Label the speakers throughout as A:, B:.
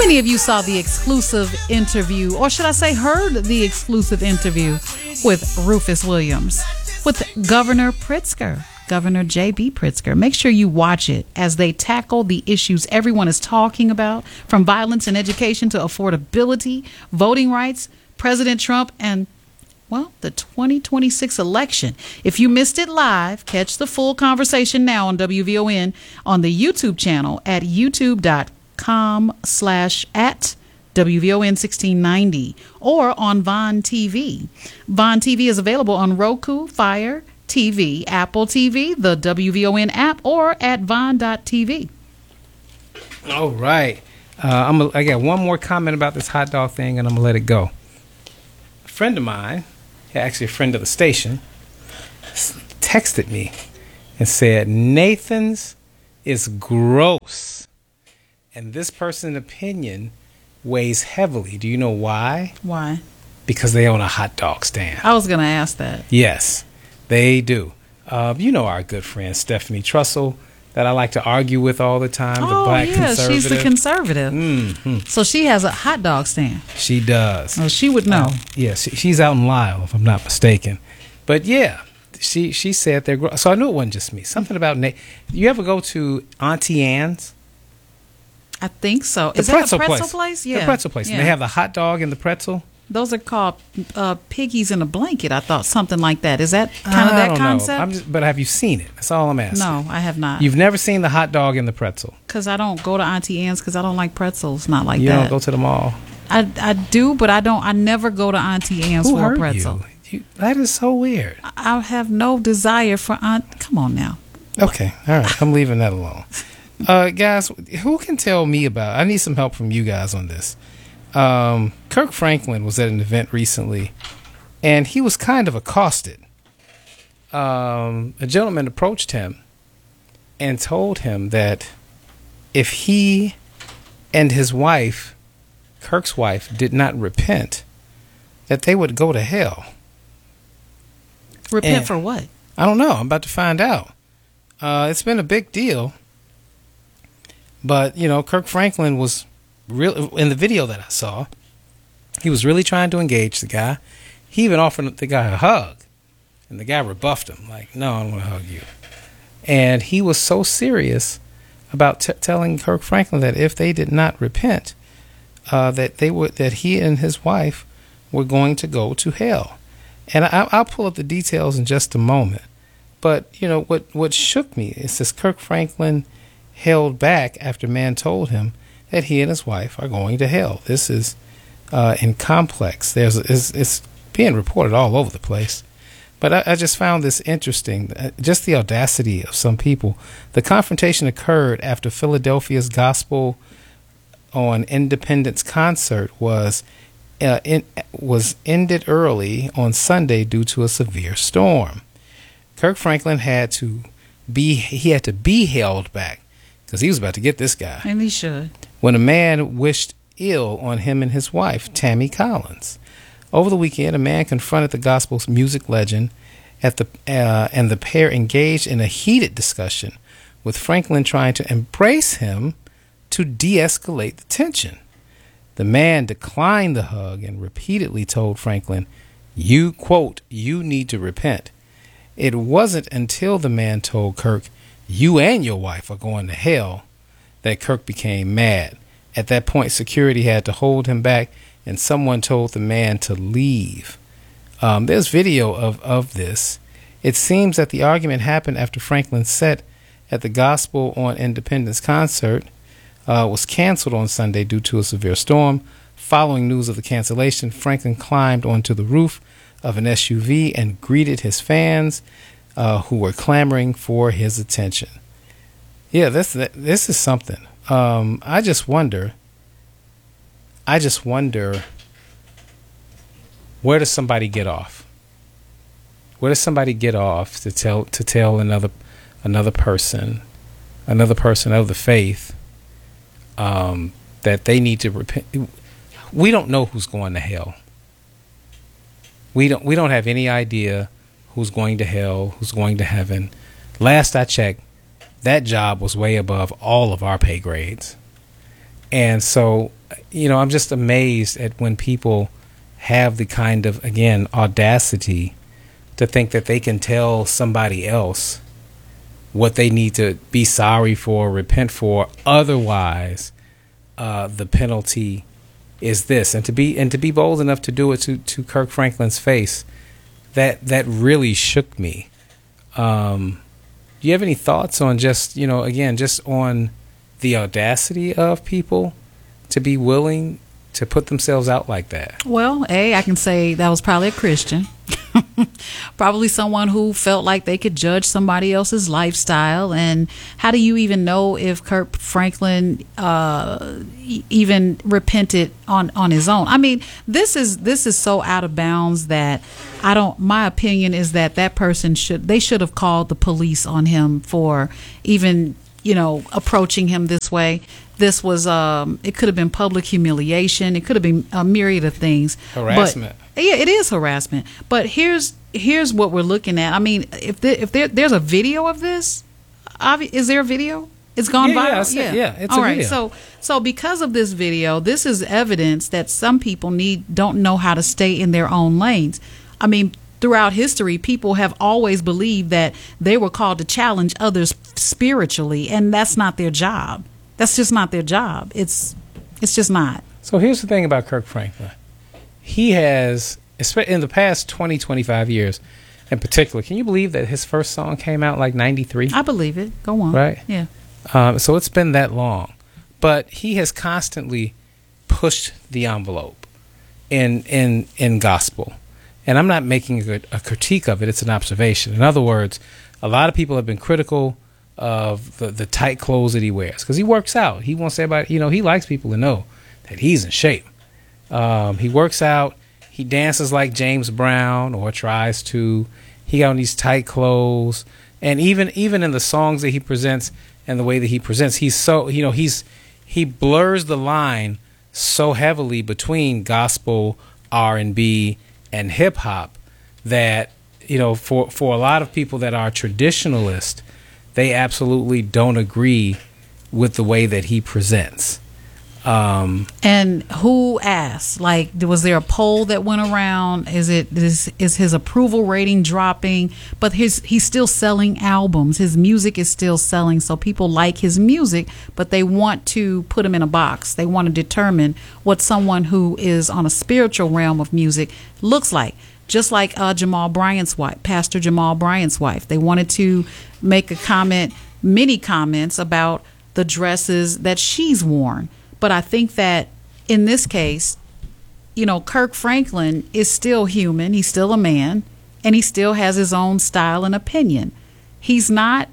A: many of you saw the exclusive interview, or should I say heard the exclusive interview with Rufus Williams, with Governor Pritzker, Governor J.B. Pritzker? Make sure you watch it as they tackle the issues everyone is talking about, from violence in education to affordability, voting rights, President Trump, and, well, the 2026 election. If you missed it live, catch the full conversation now on WVON on the YouTube channel at youtube.com/@WVON1690 or on Vaughn TV. Vaughn TV is available on Roku, Fire TV, Apple TV, the WVON app, or at Vaughn.tv.
B: All right. I got one more comment about this hot dog thing, and I'm going to let it go. A friend of mine, actually a friend of the station, texted me and said, Nathan's is gross. And this person's opinion weighs heavily. Do you know why?
A: Why?
B: Because they own a hot dog stand.
A: I was going to ask that.
B: Yes, they do. You know our good friend Stephanie Trussell that I like to argue with all the time. The black conservative.
A: She's the conservative.
B: Mm-hmm.
A: So she has a hot dog stand.
B: She does.
A: Oh, she would know.
B: She's out in Lisle, if I'm not mistaken. But yeah, she said they're gross. So I knew it wasn't just me. Something about you ever go to Auntie Anne's?
A: I think so.
B: Is that the pretzel
A: place?
B: Yeah. The pretzel place. Yeah. And they have the hot dog and the pretzel.
A: Those are called piggies in a blanket. I thought something like that. Is that kind of that concept?
B: But have you seen it? That's all I'm asking.
A: No, I have not.
B: You've never seen the hot dog and the pretzel? Because
A: I don't go to Auntie Anne's because I don't like pretzels. Not like that.
B: You don't go to the mall?
A: I do, but I don't. I never go to Auntie Anne's for a pretzel.
B: That is so weird.
A: I have no desire for Come on now.
B: Okay, all right. I'm leaving that alone. Guys, who can tell me about? I need some help from you guys on this. Kirk Franklin was at an event recently, and he was kind of accosted. A gentleman approached him and told him that if he and his wife, Kirk's wife, did not repent, that they would go to hell.
A: Repent for what?
B: I don't know. I'm about to find out. It's been a big deal. But, Kirk Franklin was real in the video that I saw. He was really trying to engage the guy. He even offered the guy a hug, and the guy rebuffed him, like, "No, I don't want to hug you." And he was so serious about telling Kirk Franklin that if they did not repent, that he and his wife were going to go to hell. And I'll pull up the details in just a moment. But what shook me is this: Kirk Franklin held back after man told him that he and his wife are going to hell. This is in Complex. It's being reported all over the place. But I just found this interesting, just the audacity of some people. The confrontation occurred after Philadelphia's Gospel on Independence concert was ended early on Sunday due to a severe storm. Kirk Franklin had to be held back because he was about to get this guy.
A: And he should.
B: When a man wished ill on him and his wife, Tammy Collins. Over the weekend, a man confronted the gospel's music legend and the pair engaged in a heated discussion, with Franklin trying to embrace him to de-escalate the tension. The man declined the hug and repeatedly told Franklin, "You need to repent." It wasn't until the man told Kirk, "You and your wife are going to hell," that Kirk became mad. At that point, security had to hold him back, and someone told the man to leave. There's video of this. It seems that the argument happened after Franklin's set at the Gospel on Independence concert was canceled on Sunday due to a severe storm. Following news of the cancellation, Franklin climbed onto the roof of an SUV and greeted his fans who were clamoring for his attention. Yeah, this is something. I just wonder, where does somebody get off? Where does somebody get off to tell another person of the faith that they need to repent? We don't know who's going to hell. We don't have any idea who's going to hell, who's going to heaven. Last I checked, that job was way above all of our pay grades. And so I'm just amazed at when people have the kind of, again, audacity to think that they can tell somebody else what they need to be sorry for, repent for. Otherwise, the penalty is this. And to be bold enough to do it to Kirk Franklin's face, that really shook me. Do you have any thoughts on just on the audacity of people to be willing to put themselves out like that?
A: Well, I can say that was probably a Christian. Probably someone who felt like they could judge somebody else's lifestyle. And how do you even know if Kirk Franklin even repented on his own? I mean, this is so out of bounds that my opinion is that person should have called the police on him for even approaching him this way. This was it could have been public humiliation. It could have been a myriad of things.
B: Harassment.
A: But, yeah, it is harassment. But here's what we're looking at. I mean, if there's a video of this, is there a video? It's gone viral.
B: Yeah, it's
A: all
B: a
A: right.
B: video.
A: So because of this video, this is evidence that some people don't know how to stay in their own lanes. I mean, throughout history, people have always believed that they were called to challenge others spiritually, and that's not their job. That's just not their job. It's just not.
B: So here's the thing about Kirk Franklin. He has, in the past 20, 25 years in particular, can you believe that his first song came out like 93?
A: I believe it. Go on.
B: Right?
A: Yeah.
B: So it's been that long. But he has constantly pushed the envelope in gospel. And I'm not making a critique of it. It's an observation. In other words, a lot of people have been critical of the tight clothes that he wears because he works out. He wants everybody, he likes people to know that he's in shape. He works out. He dances like James Brown, or tries to. He got on these tight clothes, and even in the songs that he presents and the way that he presents, he's so he blurs the line so heavily between gospel, R&B, and hip hop that for a lot of people that are traditionalist, they absolutely don't agree with the way that he presents.
A: And who asked? Like, was there a poll that went around? Is his approval rating dropping? But he's still selling albums. His music is still selling. So people like his music, but they want to put him in a box. They want to determine what someone who is on a spiritual realm of music looks like. Just like Jamal Bryant's wife, Pastor Jamal Bryant's wife. They wanted to make many comments about the dresses that she's worn. But I think that in this case, Kirk Franklin is still human. He's still a man, and he still has his own style and opinion. He's not,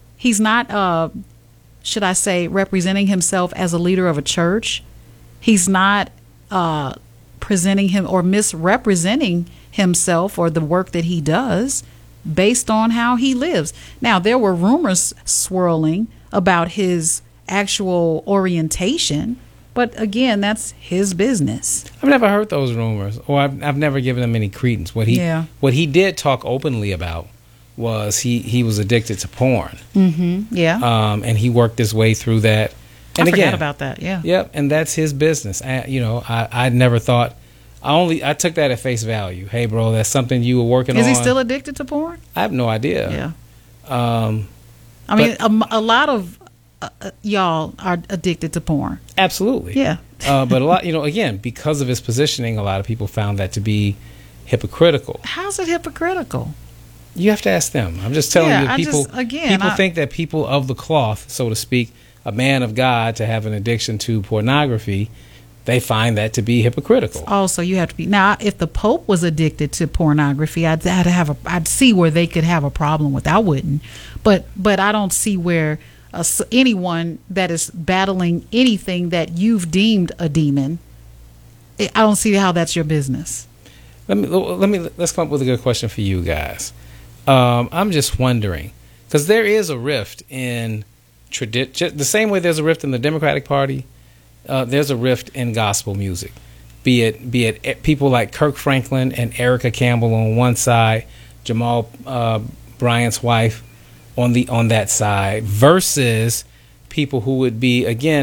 A: should I say, representing himself as a leader of a church. He's not presenting him or misrepresenting himself or the work that he does based on how he lives. Now, there were rumors swirling about his actual orientation, but again, that's his business.
B: I've never heard those rumors, or I've never given them any credence. What he did talk openly about was he was addicted to porn.
A: Mm-hmm. Yeah.
B: And he worked his way through that. And
A: I forgot about that. Yeah.
B: Yep. And that's his business. I never thought. I took that at face value. Hey, bro, that's something you were working on.
A: Is he still addicted to porn?
B: I have no idea.
A: Yeah. I mean, a lot of y'all are addicted to porn.
B: Absolutely.
A: Yeah.
B: But a lot, again, because of his positioning, a lot of people found that to be hypocritical.
A: How's it hypocritical?
B: You have to ask them. I'm just telling you, people think that people of the cloth, so to speak, a man of God, to have an addiction to pornography, they find that to be hypocritical.
A: Oh, so you have to be. Now, if the Pope was addicted to pornography, I'd see where they could have a problem with. I wouldn't, but I don't see where anyone that is battling anything that you've deemed a demon, I don't see how that's your business.
B: Let's come up with a good question for you guys. I'm just wondering, because there is a rift in tradition, the same way there's a rift in the Democratic Party. There's a rift in gospel music, be it people like Kirk Franklin and Erica Campbell on one side, Jamal Bryant's wife on that side, versus people who would be, again,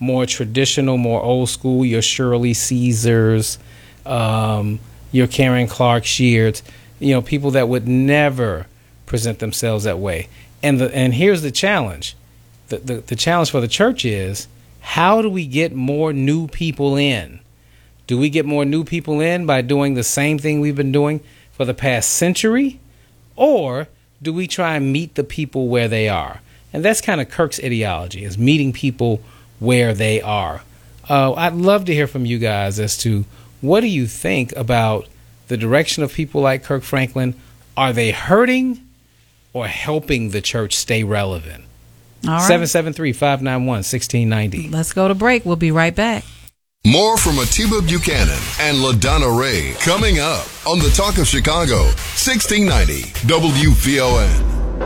B: more traditional, more old school, your Shirley Caesars, your Karen Clark Sheards, people that would never present themselves that way. And here's the challenge. The challenge for the church is, how do we get more new people in? Do we get more new people in by doing the same thing we've been doing for the past century? Or do we try and meet the people where they are? And that's kind of Kirk's ideology, is meeting people where they are. I'd love to hear from you guys as to, what do you think about the direction of people like Kirk Franklin? Are they hurting or helping the church stay relevant? All right. 773-591-1690.
A: Let's go to break. We'll be right back.
C: More from Atiba Buchanan and LaDonna Ray coming up on the Talk of Chicago, 1690 WVON.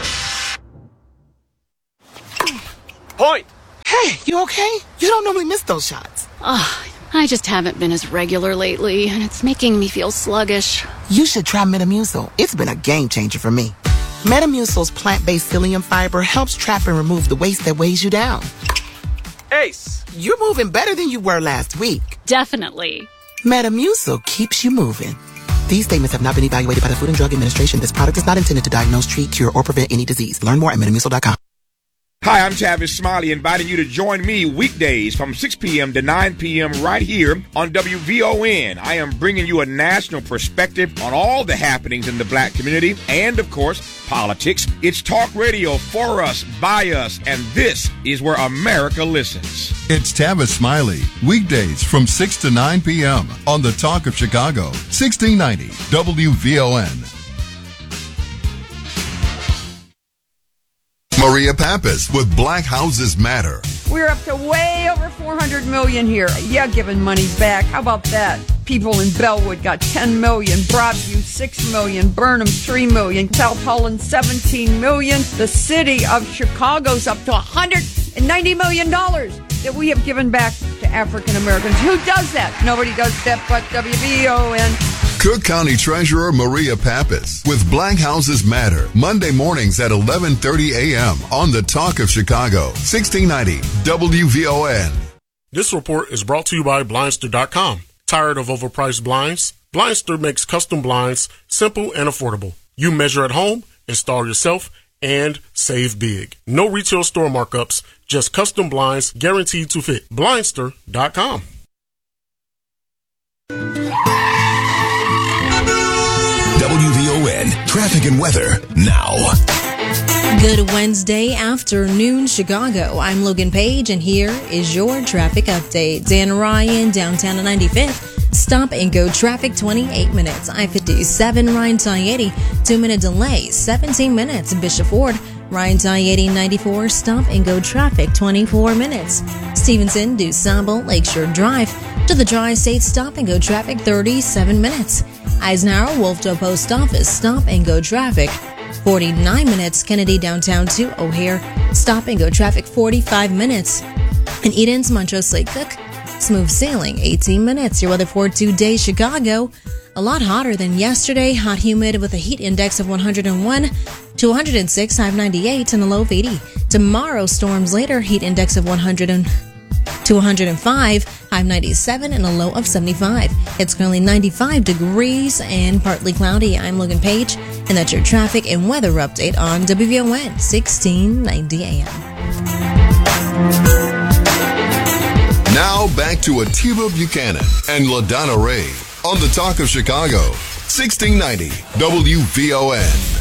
D: Point! Hey, you okay? You don't normally miss those shots.
E: I just haven't been as regular lately, and it's making me feel sluggish.
D: You should try Metamucil. It's been a game changer for me. Metamucil's plant-based psyllium fiber helps trap and remove the waste that weighs you down.
F: Ace!
D: You're moving better than you were last week.
E: Definitely.
D: Metamucil keeps you moving. These statements have not been evaluated by the Food and Drug Administration. This product is not intended to diagnose, treat, cure, or prevent any disease. Learn more at Metamucil.com.
G: Hi, I'm Tavis Smiley, inviting you to join me weekdays from 6 p.m. to 9 p.m. right here on WVON. I am bringing you a national perspective on all the happenings in the black community and, of course, politics. It's talk radio for us, by us, and this is where America listens.
C: It's Tavis Smiley, weekdays from 6 to 9 p.m. on the Talk of Chicago, 1690 WVON. Maria Pappas with Black Houses Matter.
H: We're up to way over $400 million here. Yeah, giving money back. How about that? People in Bellwood got $10 million, Broadview $6 million, Burnham $3 million, South Holland $17 million. The city of Chicago's up to $190 million that we have given back to African Americans. Who does that? Nobody does that but WVON.
C: Cook County Treasurer Maria Pappas with Black Houses Matter, Monday mornings at 11:30 a.m. on the Talk of Chicago, 1690 WVON.
I: This report is brought to you by Blindster.com. Tired of overpriced blinds? Blindster makes custom blinds simple and affordable. You measure at home, install yourself, and save big. No retail store markups, just custom blinds guaranteed to fit. Blindster.com.
C: WVON traffic and weather now.
J: Good Wednesday afternoon, Chicago. I'm Logan Page, and here is your traffic update. Dan Ryan, downtown 95th. Stop and go traffic, 28 minutes. I-57, Ryan Tayeti, 2-minute delay, 17 minutes. Bishop Ford, Ryan Tayeti, 94, stop and go traffic, 24 minutes. Stevenson, DuSable, Lakeshore Drive, to the Tri-State, stop and go traffic, 37 minutes. Eisenhower, Wolfville Post Office, stop and go traffic, 49 minutes. Kennedy, downtown to O'Hare, stop and go traffic, 45 minutes. And Eden's, Montrose Lake Cook, smooth sailing, 18 minutes. Your weather for today, Chicago, a lot hotter than yesterday. Hot, humid with a heat index of 101 to 106, high of 98 and a low of 80. Tomorrow, storms later, heat index of 100 to 105, high of 97 and a low of 75. It's currently 95 degrees and partly cloudy. I'm Logan Page, and that's your traffic and weather update on WVON 1690 AM.
C: Now back to Atiba Buchanan and LaDonna Ray on the Talk of Chicago, 1690 WVON.